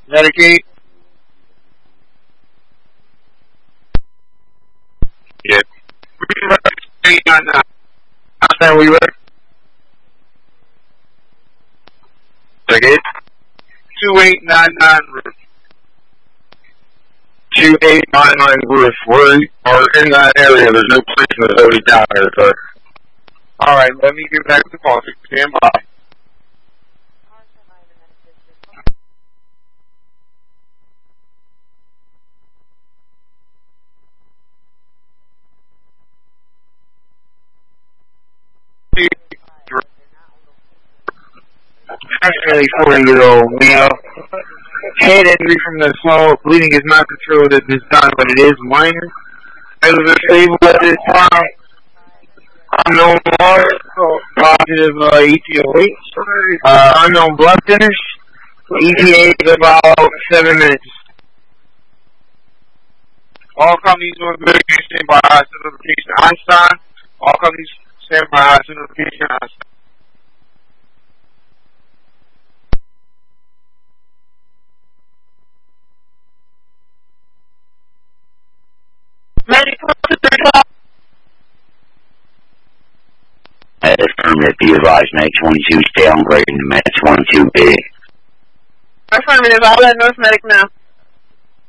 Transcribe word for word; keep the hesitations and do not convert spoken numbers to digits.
Medicaid? Yeah. Understand where you at? Medicaid? two eight nine nine roof. two eight nine nine roof. We are in that area. There's no place in the building down there, sir. Alright, let me get back to the call. Stand by. twenty-four-year-old male. Head injury from the fall. Bleeding is not controlled at this time, but it is minor. Items are stable at this time. Unknown water, positive uh, E T O H. Uh, unknown blood thinners. E T A is about seven minutes. All companies on the medication stand by high notification Einstein. All companies stand by high notification Einstein. Affirmative, be advised, Med twenty-two, stay on grade in the Med twenty-two B. Affirmative, I'll let North Medic know.